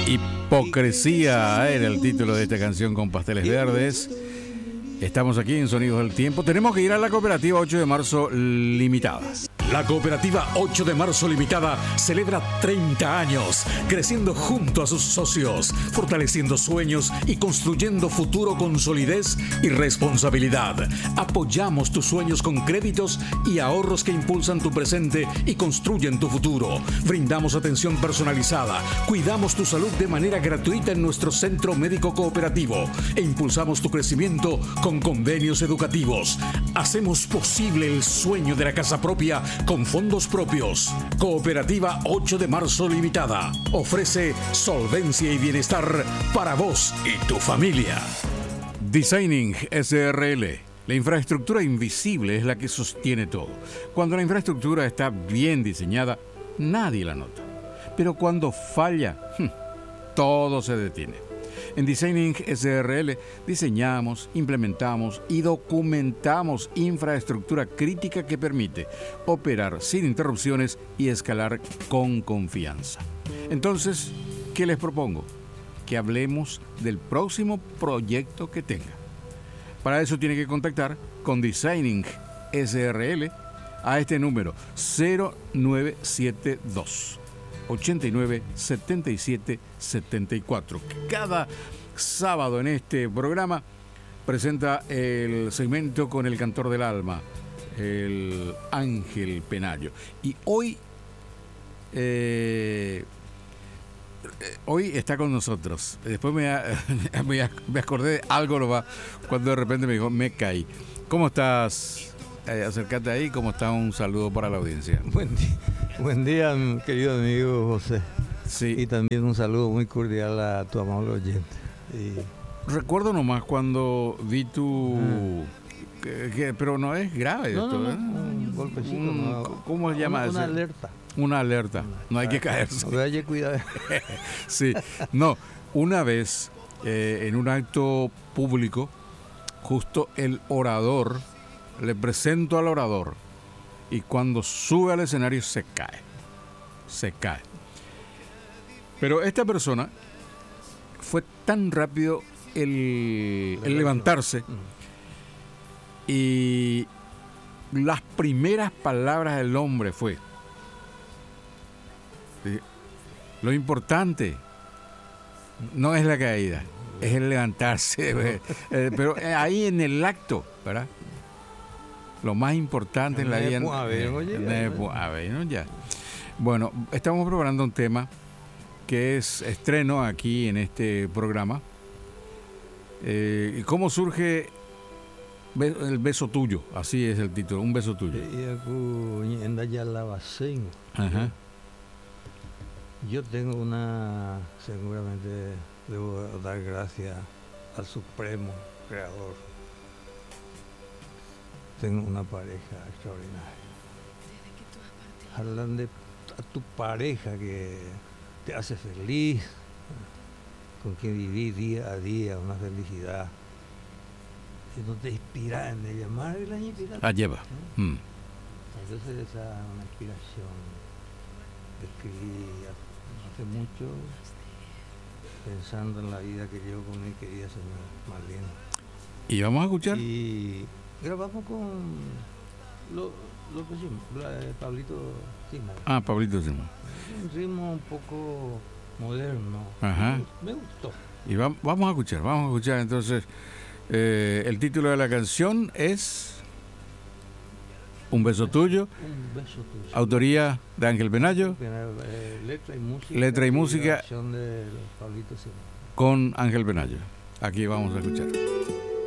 Hipocresía era el título de esta canción con Pasteles Verdes. Estamos aquí en Sonidos del Tiempo. Tenemos que ir a la Cooperativa 8 de Marzo Limitada. La Cooperativa 8 de Marzo Limitada celebra 30 años, creciendo junto a sus socios, fortaleciendo sueños y construyendo futuro con solidez y responsabilidad. Apoyamos tus sueños con créditos y ahorros que impulsan tu presente y construyen tu futuro. Brindamos atención personalizada, cuidamos tu salud de manera gratuita en nuestro centro médico cooperativo e impulsamos tu crecimiento con convenios educativos. Hacemos posible el sueño de la casa propia con fondos propios. Cooperativa 8 de Marzo Limitada ofrece solvencia y bienestar para vos y tu familia. Designing SRL. La infraestructura invisible es la que sostiene todo. Cuando la infraestructura está bien diseñada, nadie la nota. Pero cuando falla, todo se detiene. En Designing SRL diseñamos, implementamos y documentamos infraestructura crítica que permite operar sin interrupciones y escalar con confianza. Entonces, ¿qué les propongo? Que hablemos del próximo proyecto que tenga. Para eso tiene que contactar con Designing SRL a este número 0972 89 77 74. Cada sábado en este programa presenta el segmento con el cantor del alma, el Ángel Penayo. Y hoy está con nosotros. Después me acordé de algo cuando de repente me dijo, me caí. ¿Cómo estás? Acércate ahí, ¿cómo está? Un saludo para la audiencia. Buen día, querido amigo José. Sí. Y también un saludo muy cordial a tu amable oyente. Recuerdo nomás cuando vi tu... pero no es grave esto, ¿eh? Un golpecito. ¿Cómo se llama eso? Una alerta. Una alerta. No hay que caerse. No hay que cuidar. Sí. No, una vez en un acto público, justo el orador, le presento al orador, y cuando sube al escenario se cae. Pero esta persona fue tan rápido el levantarse, y las primeras palabras del hombre fue: lo importante no es la caída, es el levantarse. Pero ahí en el acto, ¿verdad? Lo más importante en la vida. Bueno, estamos preparando un tema que es estreno aquí en este programa. ¿Cómo surge el beso tuyo? Así es el título, un beso tuyo. Ajá. Yo tengo seguramente debo dar gracias al Supremo Creador. Tengo una pareja extraordinaria. Hablan de a tu pareja que te hace feliz, con quien vivís día a día, una felicidad. Y no te inspira en ella, más la inspiración. La lleva. ¿No? Entonces esa es una inspiración. Escribí hace mucho, pensando en la vida que llevo con mi querida señora Marlene. ¿Y vamos a escuchar? Y grabamos con lo que hicimos, Pablito Sima. Pablito Sima. Un ritmo un poco moderno. Ajá. Me gustó. Y vamos a escuchar entonces. El título de la canción es Un beso tuyo. Un beso tuyo. Autoría de Ángel Penayo. Letra y música. De Pablito Sima. Con Ángel Penayo. Aquí vamos a escuchar.